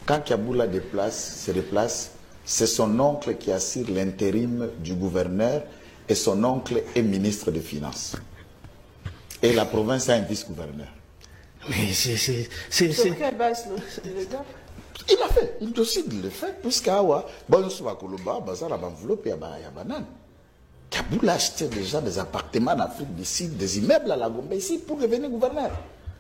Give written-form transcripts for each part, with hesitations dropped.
Quand Kaboula se déplace, c'est son oncle qui assure l'intérim du gouverneur et son oncle est ministre des Finances. Et la province a un vice-gouverneur. Mais c'est... Sur quelle base le gars? Il a fait, il décide de le faire, puisqu'Awa, bon, on se va Koloba, Bazar, enveloppe, il y a banane. Kaboula achetait déjà des appartements en Afrique du Sud, des immeubles à la Gombe ici pour devenir gouverneur.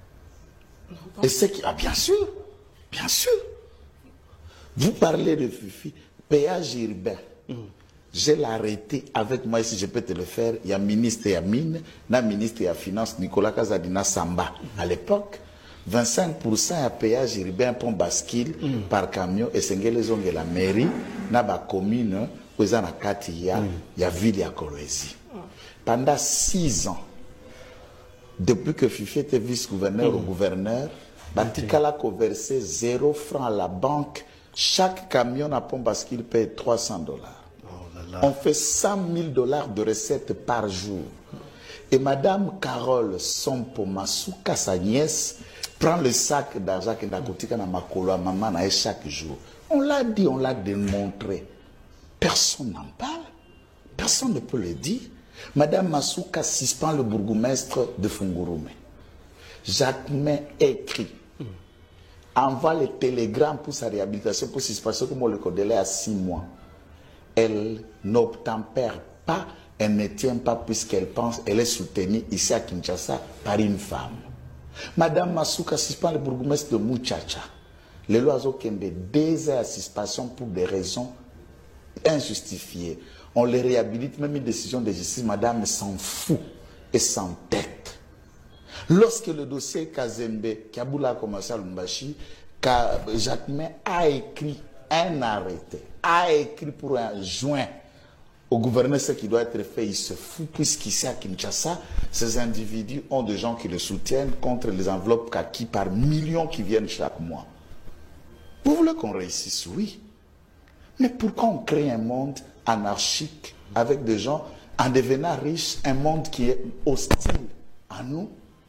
Et c'est qui. Ah, bien sûr, bien sûr. Vous parlez de Fifi, péage urbain. Je l'ai arrêté avec moi, si je peux te le faire. Il y a ministre et mine, il ministre et finance, Nicolas Kazadina Samba. À l'époque, 25% à péage urbain pour bascule par camion et c'est que la mairie, na ba commune, où il y a ville à Kolwezi. Pendant 6 ans, depuis que Fifi était vice-gouverneur au gouverneur, Batikala a versé 0 francs à la banque. Chaque camion à pont bascule paye $300. On fait $100 000 de recettes par jour. Et Madame Carole Sompo Masuka, sa nièce, prend le sac d'argent que Nakotika na makolo à maman chaque jour. On l'a dit, on l'a démontré. Personne n'en parle. Personne ne peut le dire. Madame Masuka suspend le bourgmestre de Fungurume. Jacquemin écrit. Envoie le télégramme pour sa réhabilitation, pour suspension, comme on le connaît à 6 mois. Elle n'obtempère pas, elle ne tient pas puisqu'elle pense, elle est soutenue ici à Kinshasa par une femme. Madame Masuka suspend le bourgmestre de Muchacha. Les lois ont 2 heures à suspension pour des raisons injustifiées. On les réhabilite, même une décision de justice, madame s'en fout et s'entête. Lorsque le dossier Kazembe, Kaboula a commencé à Lumbashi, Jacquemin a écrit un arrêté, a écrit pour un joint au gouverneur ce qui doit être fait, il se fout, puisqu'ici à Kinshasa, ces individus ont des gens qui le soutiennent contre les enveloppes kaki par millions qui viennent chaque mois. Vous voulez qu'on réussisse? Oui. Mais pourquoi on crée un monde anarchique avec des gens en devenant riches, un monde qui est hostile à nous?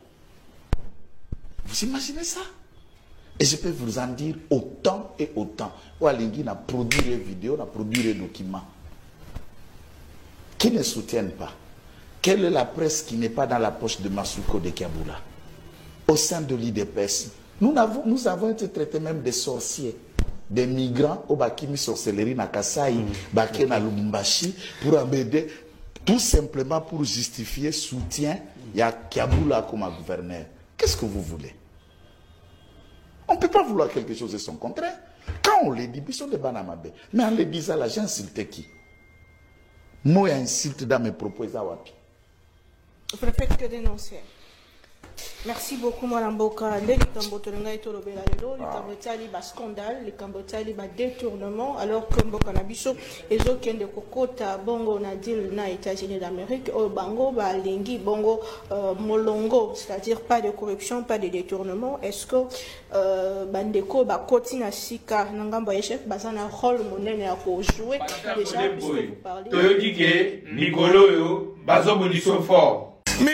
Vous imaginez ça? Et je peux vous en dire autant et autant. Oualingi a produit des vidéos, a produit des documents qui ne soutiennent pas. Quelle est la presse qui n'est pas dans la poche de Masuko de Kaboula? Au sein de l'IDPS, nous avons été traités même des sorciers, des migrants au Bakimi sorcellerie na Kasai, Baké na Lubumbashi, pour embêter, tout simplement pour justifier soutien. Il y a Kaboula comme gouverneur. Qu'est-ce que vous voulez? On ne peut pas vouloir quelque chose de son contraire. Quand on le dit, ils sont des banamabe. Mais en le disant, là, j'ai insulté qui? Moi, insulte dans mes propos. Vous ne faites que dénoncer. Merci beaucoup, Mme Boka. Les Cambotolanga et Tolobela, les Cambotali, bas scandale, les Cambotali, bas détournement, alors que Mboka Nabiso, et aucun de Kokota, Bongo, Nadil, na États-Unis d'Amérique, au Bango, Lingi, Bongo, Molongo, c'est-à-dire pas de corruption, pas de détournement. Est-ce que Bandeko, Kotina Sika, Nangamba Echef, Bazana, rôle monnaie à jouer déjà, puisque vous parlez. Toyodike, Nicolo, Bazo Boniso fort.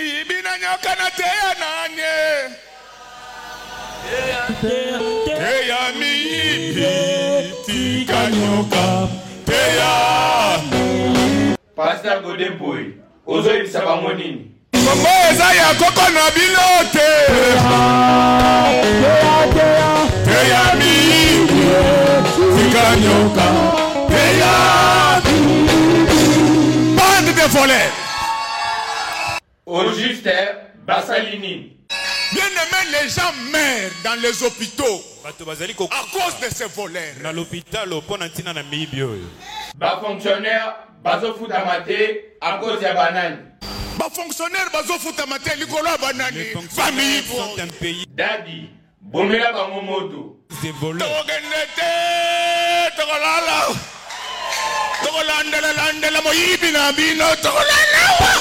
Pasteur Godempoy, ozo ibisa bango nini? Kombo eza ya koko na bilote. Teya mi tikanyoka. Teya bande de voleurs. Au juste Bassalini. Bien aimé, les gens meurent dans les hôpitaux à cause de ces voleurs. Dans l'hôpital, Bas fonctionnaire, bazo foutamate à cause de banane. Bas fonctionnaire, bazo foutamate likolo banane. Famille sont un pays. Daddy, bomela bangomoto. Des voleurs. Togolala. Togolanda moyibi na bino togolala.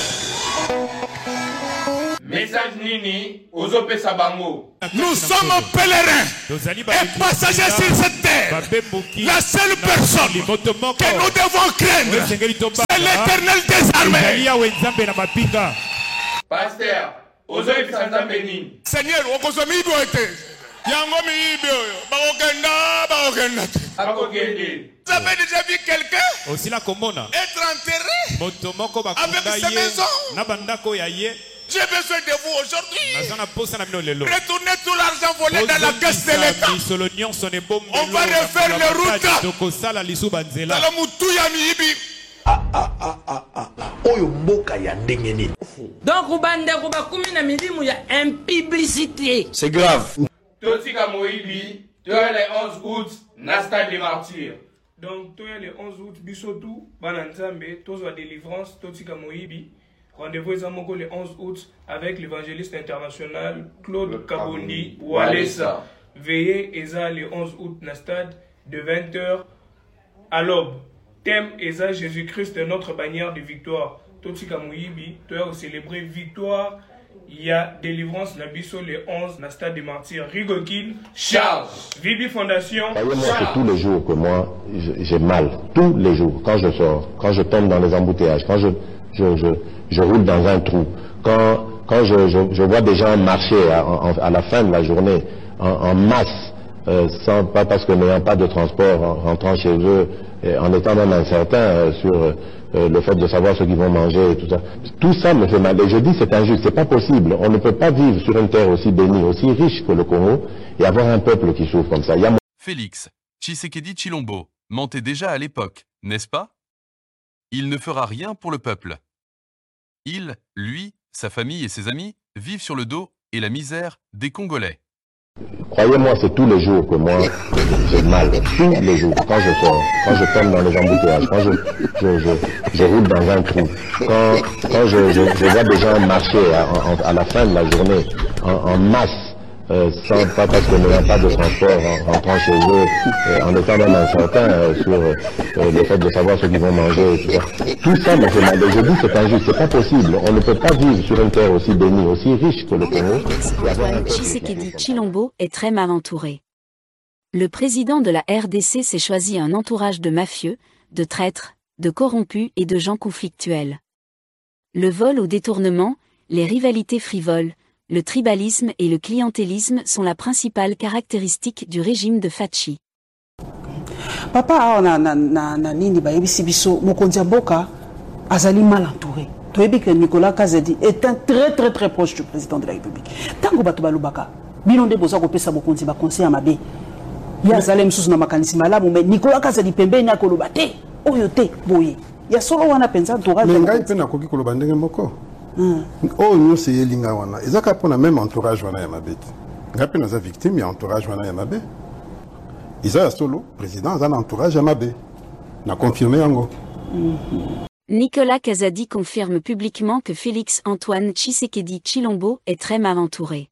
Message Nini, Ozope Sabango. Nous sommes pèlerins et passagers sur cette terre. La seule personne que nous devons craindre, c'est l'Éternel des armées. Pasteur, Ozope Sanzambeni. Seigneur, Okozomi Boete. Yango miibi oyo. Bakokenda. Vous avez déjà vu quelqu'un être enterré avec sa maison? J'ai besoin de vous aujourd'hui. Retournez tout l'argent volé dans la caisse de l'État. On va refaire les routes. Donc, il y a une publicité. C'est grave. Totika Moïbi, tu as les 11 août, Nasta des martyrs. Donc, tu as les 11 août, Bissotou, Bananzambe, Tozo délivrance, Totika Moïbi. Rendez-vous le 11 août avec l'évangéliste international Claude Kabondi Walesa. Veillez Eza le 11 août na stade de 20h à l'aube. Thème Eza Jésus-Christ notre bannière de victoire. Totika Moïbi, tu as célébré victoire. Il y a délivrance na biso le 11 na stade des martyrs. Rigokin Charles. Vibi Fondation. C'est tous les jours que moi j'ai mal. Tous les jours. Quand je sors, quand je tombe dans les embouteillages, quand je roule dans un trou. Quand je vois des gens marcher à la fin de la journée en masse, pas parce que n'ayant pas de transport, en rentrant chez eux, en étant même incertain sur le fait de savoir ce qu'ils vont manger et tout ça. Tout ça me fait mal. Et je dis c'est injuste, c'est pas possible. On ne peut pas vivre sur une terre aussi bénie, aussi riche que le Congo et avoir un peuple qui souffre comme ça. Félix Tshisekedi Tshilombo mentait déjà à l'époque, n'est-ce pas? Il ne fera rien pour le peuple. Il, lui, sa famille et ses amis vivent sur le dos et la misère des Congolais. Croyez-moi, c'est tous les jours que moi j'ai mal. Tous les jours. Quand je sors, quand je tombe dans les embouteillages, quand je roule dans un trou, quand je vois des gens marcher à la fin de la journée en masse, pas parce que n'ayant pas de transport, en rentrant chez eux, en étant même incertain sur le fait de savoir ce qu'ils vont manger et tout ça. Tout ça me fait mal. Et je dis c'est injuste, c'est pas possible. On ne peut pas vivre sur une terre aussi bénie, aussi riche que le Congo. Tshisekedi Tshilombo est très mal entouré. Le président de la RDC s'est choisi un entourage de mafieux, de traîtres, de corrompus et de gens conflictuels. Le vol au détournement, les rivalités frivoles, le tribalisme et le clientélisme sont la principale caractéristique du régime de Fachi. Papa na nini ba yebisi biso mokonzi mboka azali mal entouré. Toyebi que Nicolas Kazadi est un très proche du président de la République. Tango bato balubaka bino nde boza kopesa mokonzi ba conseil mabe. Ya zalem susu na makanisi malamu mais Nicolas Kazadi pembeni akoloba te oyo te boye. Ya solo wana penza entourage. Mais ngai pe na koki koloba ndenge moko. Oh nous c'est Elinga wana. Ezaka pona même entourage wana ya mabe. Ngai pe naza victime ya entourage wana ya mabe. Isa solo président a un entourage ya mabe. Na confirmé yango. Nicolas Kazadi confirme publiquement que Félix Antoine Tshisekedi Tshilombo est très mal entouré.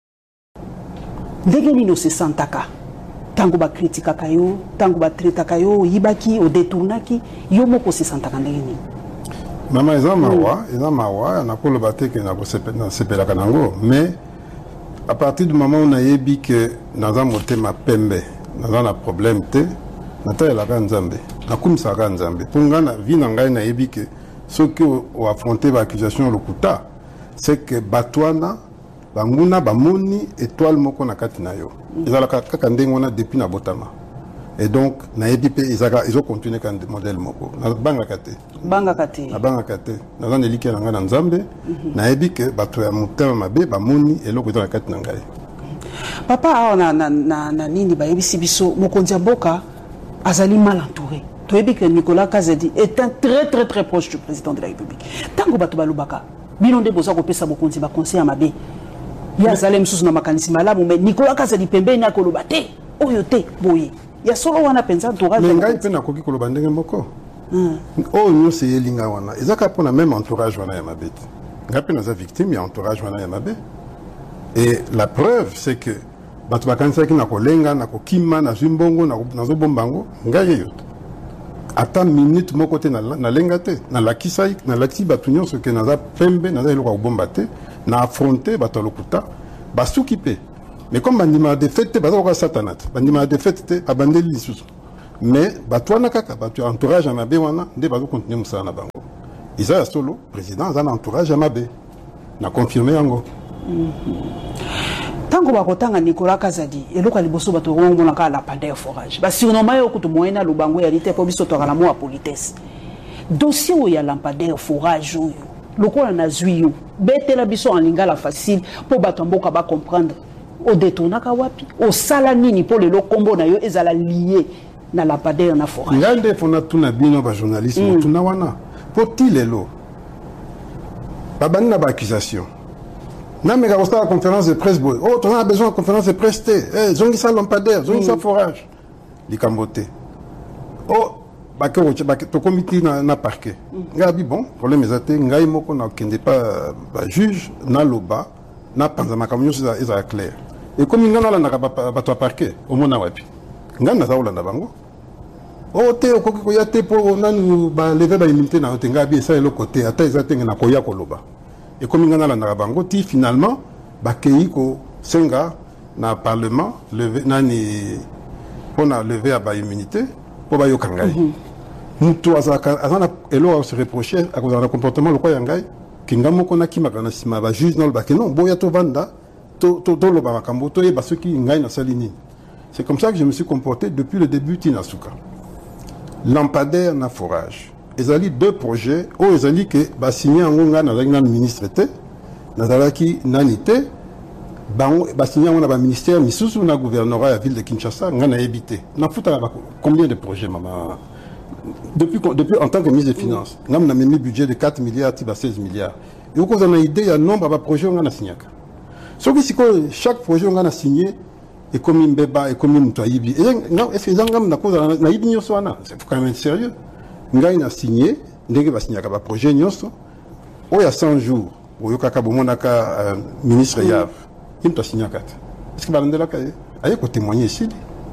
Ndenge no se santaka. Tango ba kritika kayo, tango ba treta kayo, yibaki o détournaki, yo moko se santaka ndenge ni. Mama eza mawa na koloba te ke na ko sepela kanango, mais à partir du moment où on a yebi que naza motema pembe, naza na problème te, nata la Nzambe. Na kumisaka Nzambe. Ponga na vie na ngai na yebi que ceux qui ont affronté l'accusation lokuta, c'est que batwana banguna bamoni étoile moko na kati na yo. Ezala kaka ndenge wana depuis na botama. Et donc na yebi pe ils ont continué kan modèle moko. Na banga kate. Banga kate. Na banga kate. Na zana eliki na ngai na Nzambe, na yebi que bato ya motema mabe bamoni eloko ezala kati na ngai. Papa na nini ba yebisi biso mokonzi mboka azali mal entouré. Toyebi que Nicolas Kazadi est un très proche du président de la République. Tango bato balubaka bino nde boza kopesa mokonzi ba conseil mabe. Ya zalem susu na makanisi malamu mais Nicolas Kazadi pembeni akoloba te oyo te boye. Ya solo wana penza entourage. Mais ngai pe na koki koloba ndenge moko. Oh nous c'est Elinga wana. Ezaka pona même entourage wana ya mabe. Ngai pe naza victime ya entourage wana ya mabe. Et la preuve c'est que bato bakanisa ki na kolenga na kokima na zimbongo na zo bombango ngai yoto. Ata minute moko te na lenga te na lakisai na lakisi bato nyonso ke naza pembe naza eloko bomba te na affronter bato lokuta basuki pe. Mais comme bandima de fête bato ko satanat bandima de fête te abandeli lisusu. Mais bato wana kaka bato entourage na mabe wana nde bazo continuer musala na bango. Isa solo président za na entourage na mabe na confirmer yango. Tant que bakotanga Nicolas Kazadi et loka liboso bato ngona ka lampadaire forage ba surnommer yo kutu moyena lubango ya lite po biso to kala mo politesse dossier où ya lampadaire forage yo lokola na zuyo betela biso en lingala facile po bato mboka ba comprendre au détournaka wapi au sala nini po le kombo na yo ezala lié na lampadaire na forage ngande fona tuna bino ba journalisme tuna wana poti lelo babani na ba accusation. Non, mais quand on a la conférence de presse, oh, on a besoin de conférence de presse, zongi sa lampadaire, zongi sa forage. Les cambotés. Oh, to comité na parquet. Ngabi bon, problème est até, ngai moko na kende pas juge na loba, na panzama kamyo c'est clair. Et comme ngana la na ba to parquet, au mona wapi. Ngana za olanda bango. Oh, te ko ya te po nanu ba lever ba immunité na ngabi ça le côté, ata ezate na koya ko loba. Et comme il y a la bango, finalement, bakei ko senga na parlement levé nani on a levé à ba immunité pour ba yokangai. Mutu azana elo se reprocher à cause de comportement le quoi yangai kingamo kona kimaka na sima ba juge non ba non boya to vanda to lo ba makambo to e ba ceux qui ngai na salini. C'est comme ça que je me suis comporté depuis le début Tinasuka. Lampadaire na forage. Ils ont deux projets, où ils ont dit que signé en Gonga dans le ministre était, dans nanité, signé en un ministère, mais sous le gouvernorat à la ville de Kinshasa, on a évité. On a foutu combien de projets, maman? Depuis en tant que ministre des Finances, on a mis un budget de 4 milliards, 16 milliards. Et au on a idée, il y a un nombre de projets qu'on a signé. Sauf que chaque projet qu'on a signé, et comme un bébé, et comme un moutoyibi. Est-ce que on a idée, c'est quand même sérieux. Ngai a signé, ndenge va signer un projet nyonso. Il y a 100 jours, où il y a ministre Yav, il a signé 4. Est-ce que va kaye? Aye ko témoigner ici.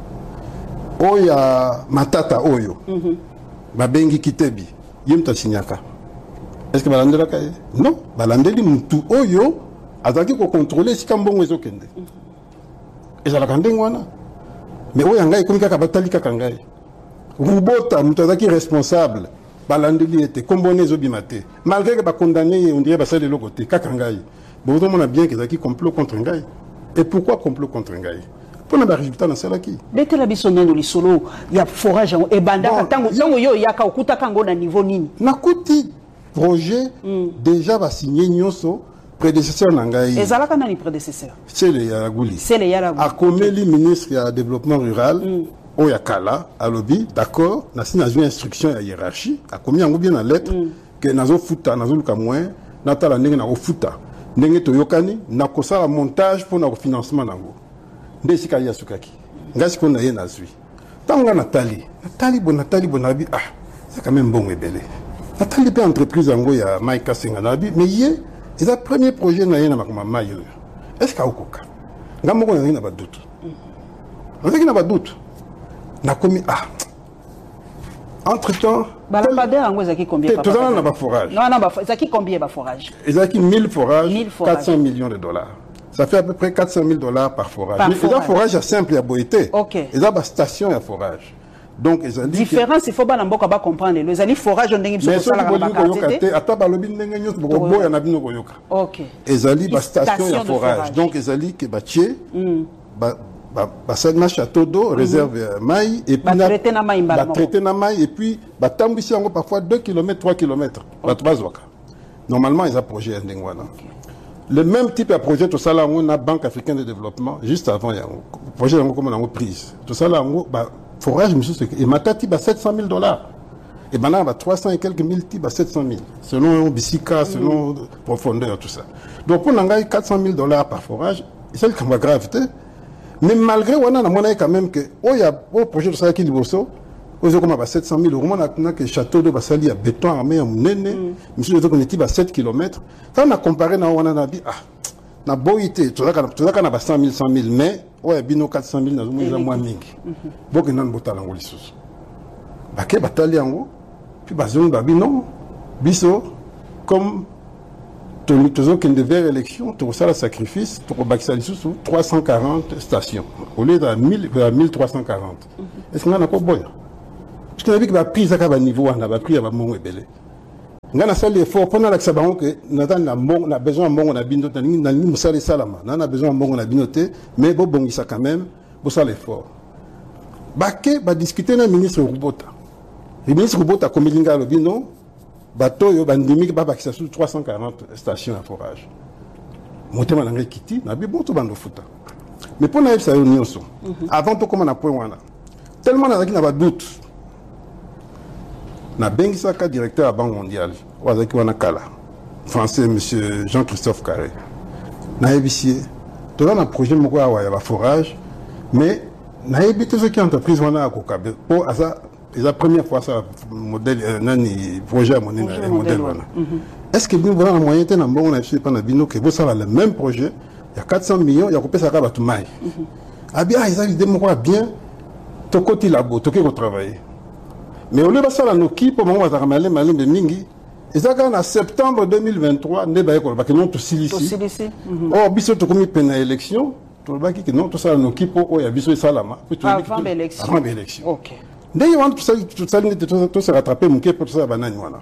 Il y a Matata Oyo, Babengi Kitebi, il a signé 4. Est-ce que va kaye? Non, balandeli mutu Oyo, azaki ko contrôler si kambongo ezokende. Et ça la kandeng wana. Mais oyo ngai komika ka batali ka kangai. Rubota, Moutazaki responsable, Balandeli était comboné Zobimate. Malgré que condamné, on dirait que c'est de l'autre côté, Kakangaï. Bon, on a bien qu'ils ont complot contre Ngaï. Et pourquoi complot contre Ngaï? Pour le résultat dans celle qui. Dès que la bisonne dans le solo, il y a forage et banda, tango yo yaka okuta kango na niveau nini. Nakuti projet déjà va signer Nyoso prédécesseur Nangaï. Et Zalaka nani prédécesseur? C'est le Yaragouli. C'est le Yaragouli. A Komeli ministre du développement rural. Oyakala, à lobby, d'accord, n'a une instruction à hiérarchie, a commis en bien la lettre, que nazo futa, nazo luka moins, natala nenge na futa, nenge to yokani, na kosa montage pour notre financement nango. Ndesi kaya sukaki. Ngasi ko na ye na zui. Tanga Nathalie bonabi, ah, c'est quand même bon et belé. Nathalie pe entreprise ngo ya Maïka Senganabi, mais yé, c'est le premier projet na ye na makoma mayo. Est-ce ka okoka? Ngamoko na ba doute. On sait qu'il n'a pas de doute. Na commis entre temps lampadaire en zaki combien tout ça n'a pas forage non zaki combien forage zaki 1000 forages 400 millions de dollars ça fait à peu près 400 000 dollars par forage mais il y a forage simple à boité il y a station à forage donc ils ont dit différence il faut pas n'importe quoi comprendre les ali forage on dingi mais ça la quantité ata balobi ndenge nyos boko boya na bino koyoka ils ont station à forage donc ils ont dit que batie Basana château d'eau, réserve maï, et puis traité na maï, et puis tambisi encore parfois 2 km, 3 km. Normalement, ils ont projet Ndengwana. Le même type de projet, tout ça là, on a Banque africaine de développement, juste avant, il y a un projet comme on a prise. Tout ça là, forage, et Matati, 700 000 dollars. Et maintenant, 300 et quelques mille types, 700 000. Selon Bissika, selon profondeur, tout ça. Donc, on a 400 000 dollars par forage, c'est le cas gravité. Mais malgré on a quand même que il y a un projet de ça qui est bosso aux comme 700 000 euros on a que château de Basali à béton armé en nene monsieur on était à 7 km quand on a comparé on a dit na boité tout ça qu'on a 100 000 mais ouais bino 400 000 na moins mingi boke nan botala ngoli sous baké batali yango puis bazon babino biso comme toujours qu'il devait élection, tout ça le sacrifice pour Baxali sous 340 stations au lieu de 1340. Est-ce qu'on a encore bon? Parce qu'on a vu que la prise à niveau, on a pris à mon belé. ngana sali effort pendant la sabango que na besoin mbongo na bino na ni musali salama na besoin mbongo na bino te mais bo bongisa quand même bo sala effort bake ba discuter na ministre Rubota le ministre Rubota komelinga lo bino bato yo bandimi ba bakisa sur 340 stations à forage motema na ngekiti na bi bon to bando futa mais pour na ça nyonso avant to comment na point wana tellement na na ba doute na bengisaka directeur à Banque mondiale wazaki wana kala français monsieur Jean-Christophe Carré na ebisie to na projet moko ya ba forage mais na ebité ce qui entreprise wana akokabe pour asa la première fois ça modèle nani projet à monnaie modèle wana est-ce que vous avez un moyen de mbongo na fille pana bino que vous savez le même projet il y a 400 millions il y a coupé ça ka batu mai abia ils ont idée moko bien to côté labo to ke travailler. Mais au lieu de ça, nous pour moi, on mingi. Et ça, en septembre 2023, nous avons tout ici. Or, biso to komi pena élection, tout le baki que non, tout ça, nous pour y biso salama. Avant l'élection. Avant l'élection. Ok. Dès tout ça, tout se rattraper, mon pour tout ça, banane, voilà.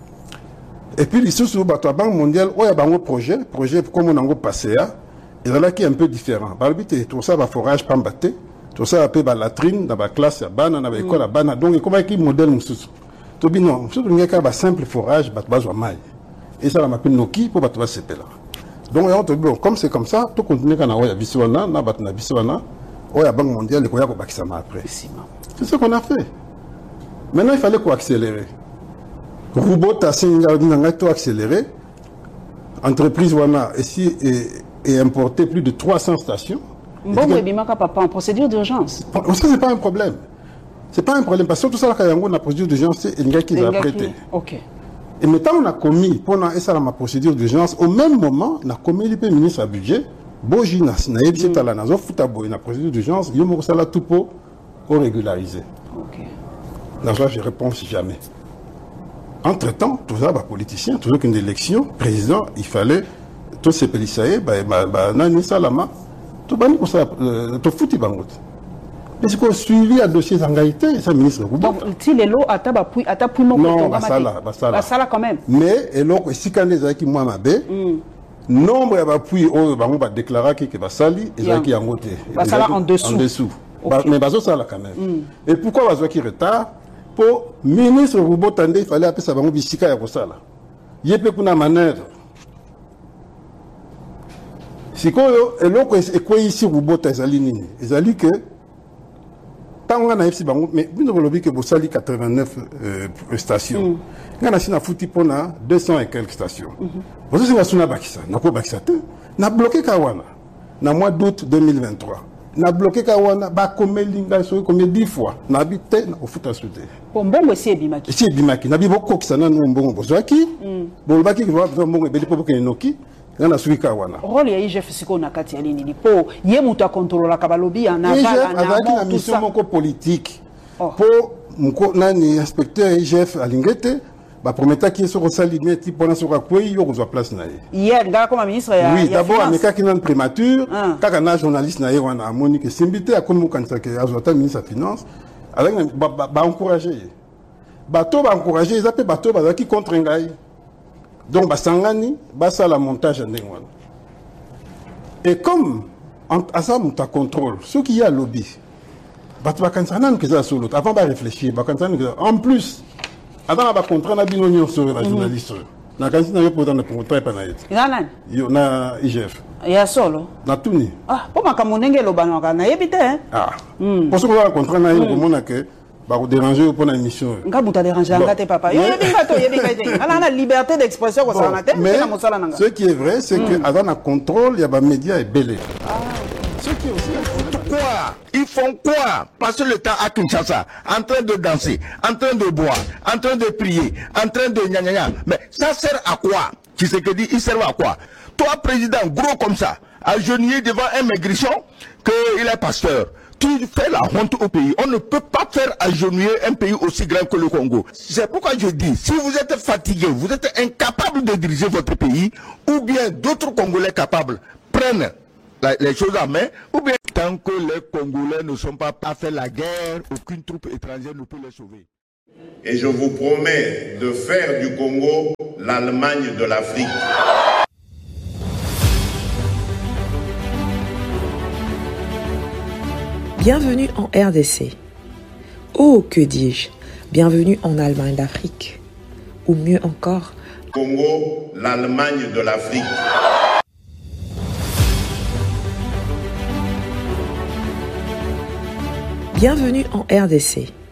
Et puis, les sous la Banque mondiale, il y a un projet comme on a passé, et là, qui est un peu différent. Tout ça, va forage, pas battre. Tout ça appelle la latrine dans la classe à bana dans l'école à bana donc comment est-ce modèle mususu to bino surtout il y a simple forage bat bazwa mai et ça la m'appelle noki pour batwa sepela donc on te bon comme c'est comme ça tout continuer kana oya biswana na batna biswana oya Banque mondiale ko ya ko bakisama après c'est ce qu'on a fait maintenant il fallait quoi accélérer Rubota singa dinanga to accélérer entreprise wana ici et importer plus de 300 stations. Bon, mais papa, en procédure d'urgence. Ça, c'est pas un problème. C'est pas un problème. Parce que tout ça, quand on a procédure d'urgence, c'est une gars qui va prêter. Ok. Et maintenant, on a commis, pendant ma procédure d'urgence, au même moment, on a commis le ministre à budget, Boji, na yebisi la nazo futabo, na procédure d'urgence, il y a tout pour régulariser. Ok. Là, je réponds jamais. Entre-temps, tout ça, politicien, toujours qu'une élection, président, il fallait, tous ces pélissaïs, nani salama, tout bani pour ça, tout fouti bangot. Mais c'est qu'on suivi à dossier Zangaïté, ça ministre. Donc, si les lots à tapui mon non, basala quand même. Mais et l'autre, si quand les qui moi ma bé, nombre d'appui au bango va déclarer que basali et qui en côté. Basala en dessous. En dessous. Mais baso ça là quand même. Et pourquoi baso qui retard? Pour ministre Rubota il fallait appeler ça bango bisika ya kosala. Yepe kuna manœuvre. Si et l'autre est quoi ici Rubota ezali nini? Ezali que tant on a ici bango mais vous ne voulez que vous sali 89 stations. On a sina fouti pona 200 et quelques stations. Vous savez ce qu'on a bakisa, na ko bakisa te. Na bloqué Kawana. Na mois d'août 2023. Na bloqué Kawana ba komelinga so comme 10 fois. Na habité na ofuta souté. Bongo c'est bimaki. C'est bimaki. Na bibo ko kisana no mbongo bozaki. Bon baki ki va mbongo beli po ke noki. Ngana suika wana. Rôle ya IGF siko na kati ya nini po ye mutu a contrôler ka balobi na vala na mission moko politique. Po mko nani inspecteur IGF alingete ba prometa ki so rosali meti pona so ka kwei yo kozwa place na ye. Hier ngala comme ministre ya oui, d'abord ameka ki nan prémature kaka na journaliste na ye wana amoni ke simbité akomi mo kanisa ke azota ministre ya finance avec ba encourager. Bato ba encourager ils appellent bato ba ki contre ngai. Donc, Basangani, ça la montage en Dengwan. Et comme, à ça, on contrôle, ce qui y a lobby, avant de réfléchir, en plus, avant de contraindre la binonion sur la journaliste, na kansi na yopo dans le portrait panaït. Yo na IGF. Ya solo. Na tuni. Ah, pour ma kamonenge lo banaka na yebite hein. Ah. Pour ce qu'on va contraindre na yo komona que bah vous déranger pour une émission. Nga buta déranger ngate papa. La liberté d'expression ko ça na tête na mosala nanga. Ce qui est vrai c'est que avant un contrôle, il y a des médias et belé. Ce qui est aussi quoi? Ils font quoi? Passer le temps à Kinshasa, en train de danser, en train de boire, en train de prier, en train de gna gna gna. Mais ça sert à quoi? Tu sais que dit, il sert à quoi? Toi, président, gros comme ça, agenouillé devant un maigrichon, qu'il est pasteur. Tu fais la honte au pays. On ne peut pas faire agenouiller un pays aussi grand que le Congo. C'est pourquoi je dis, si vous êtes fatigué, vous êtes incapable de diriger votre pays, ou bien d'autres Congolais capables prennent les choses en main, ou bien tant que les Congolais ne sont pas à faire la guerre, aucune troupe étrangère ne peut les sauver. Et je vous promets de faire du Congo l'Allemagne de l'Afrique. Bienvenue en RDC. Oh, que dis-je? Bienvenue en Allemagne d'Afrique. Ou mieux encore, Congo, l'Allemagne de l'Afrique. Bienvenue en RDC.